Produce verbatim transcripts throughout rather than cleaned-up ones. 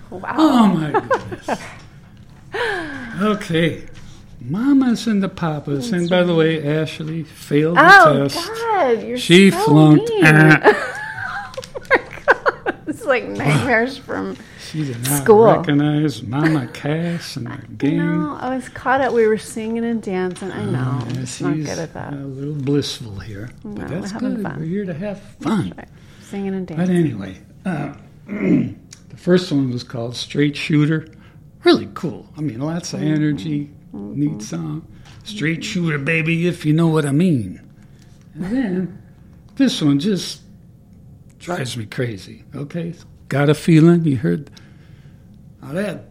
Wow. Oh, my goodness. Okay. Mamas and the Papas. And by the way, Ashley failed the oh, test. God. You're She so flunked. mean. Oh, my God. It's like nightmares from She did not school. recognize Mama Cass and her gang. No, I was caught up. We were singing and dancing. I know. Uh, I'm just not good at that. a little blissful here. No, But we're that's having good. fun. We're here to have fun. Right. Singing and But dancing. anyway, uh, the first one was called Straight Shooter. Really cool. I mean, lots of energy. Mm-hmm. Neat song. Straight Shooter, baby, if you know what I mean. And then this one just drives me crazy. Okay? Got a Feeling? You heard? Now that,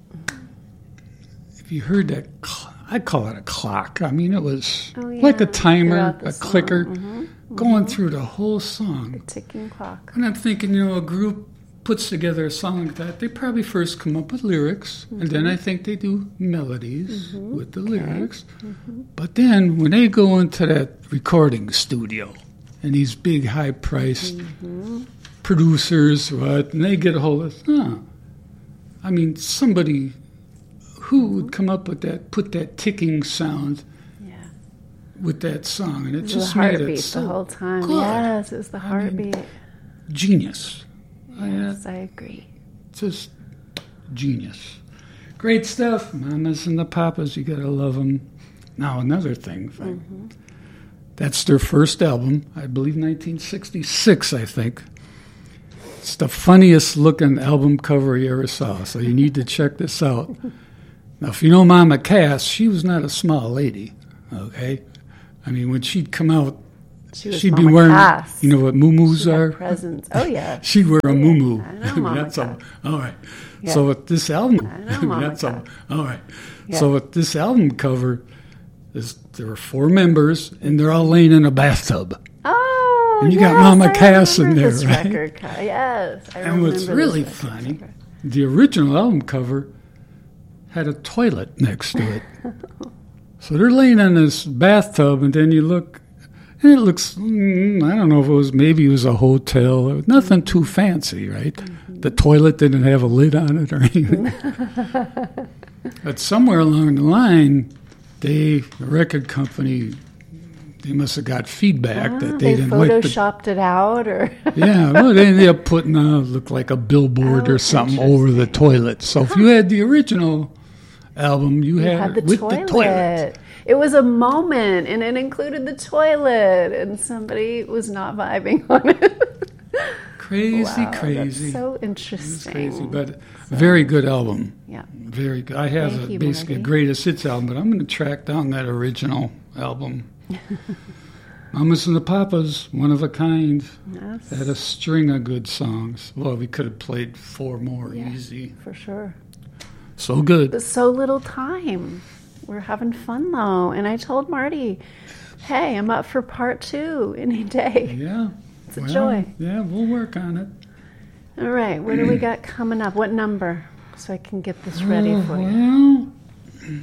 if you heard that, cl- I call it a clock. I mean, it was Oh, yeah. like a timer, Throughout the a song. clicker, Mhm. going through the whole song. The ticking clock. And I'm thinking, you know, a group puts together a song like that, they probably first come up with lyrics, Mm-hmm. and then I think they do melodies with the lyrics. Mm-hmm. But then when they go into that recording studio, and these big high-priced Mm-hmm. producers, what, and they get a hold of, huh, I mean, somebody who would come up with that, put that ticking sound Yeah. with that song, and it The just made heartbeat it so the whole time. good. Yes, it was the I mean, heartbeat. Genius. I mean, Yes, I agree. just genius. Great stuff. Mamas and the Papas, you gotta love them. Now, another thing, Mm-hmm. that's their first album, I believe nineteen sixty-six, I think. It's the funniest looking album cover you ever saw, so you need to check this out. Now, if you know Mama Cass, she was not a small lady, okay? I mean, when she'd come out, She was she'd Mama be wearing, Cass. you know what muumuus She had are? presents. Oh, yeah. She'd wear a muumuu. I know Mama That's all. Cass. All right. Yeah. So with this album, I know Mama that's all. Cass. All right. Yeah. So with this album cover, is there were four members, and they're all laying in a bathtub. Oh, And you yes, got Mama I Cass in remember there, this right? record co- yes, I And what's remember really this record funny, cover. the original album cover had a toilet next to it. So they're laying in this bathtub, and then you look, and it looks, mm, I don't know if it was, maybe it was a hotel, or nothing too fancy, right? Mm-hmm. The toilet didn't have a lid on it or anything. But somewhere along the line, they, the record company, they must have got feedback Ah, that they, they didn't like the photoshopped it out, or yeah, well, they ended up putting uh, look like a billboard Oh, or something over the toilet. So if you had the original album, you, you had, had it the with toilet. the toilet. It was a moment, and it included the toilet, and somebody was not vibing on it. Crazy, Wow, crazy. That's so It's interesting. crazy, but very good album. Yeah. Very good. I have Thank a, you, basically a Marty. greatest hits album, but I'm going to track down that original album. Mamas and the Papas, one of a kind. Yes, Had a string of good songs. Well, we could have played four more Yeah. easy. for sure. So good. But so little time. We're having fun though, and I told Marty, "Hey, I'm up for part two any day." Yeah. It's a Well, joy. Yeah, we'll work on it. All right, what do we got coming up? What number? So I can get this ready Oh, for you. well,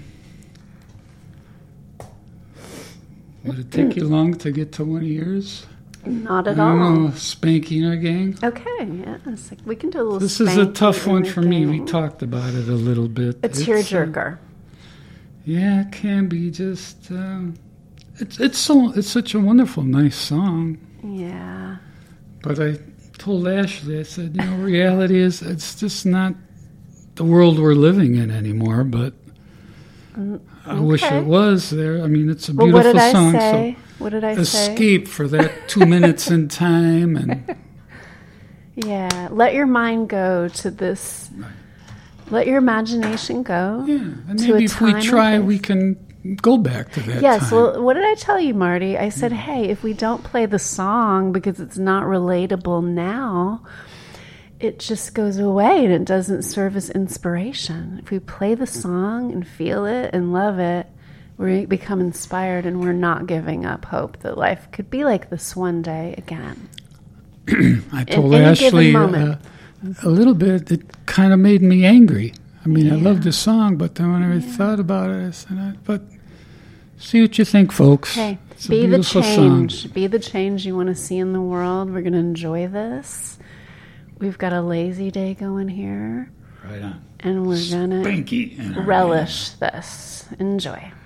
would it take you long to get to one of yours? Not I at don't all. know, spanking our gang. Okay, yeah, it's like we can do a little. This is a spanking tough one in for the me. We game. talked about it a little bit. A It's, uh, tearjerker. Yeah, it can be just. Uh, it's it's so it's such a wonderful, nice song. Yeah. But I told Ashley, I said, you know, reality is it's just not the world we're living in anymore. But I wish okay. it was there. I mean, it's a Well, beautiful what did I song. say? What did I So say? escape for that two minutes in time, and Yeah. Let your mind go to this. Let your imagination go. yeah, and To a maybe if we time try, and we can go back to that Yes, time. well, what did I tell you, Marty? I said, hey, if we don't play the song because it's not relatable now, it just goes away and it doesn't serve as inspiration. If we play the song and feel it and love it, we become inspired and we're not giving up hope that life could be like this one day again. I told any Ashley given uh, moment. a little bit. It kind of made me angry. I mean, I Yeah. love the song, but then when I thought about it, I said, I, "But see what you think, folks. Okay, It's a be the beautiful change. song." Be the change you want to see in the world. We're going to enjoy this. We've got a lazy day going here. Right on. And we're going to Spanky in our relish this. Enjoy.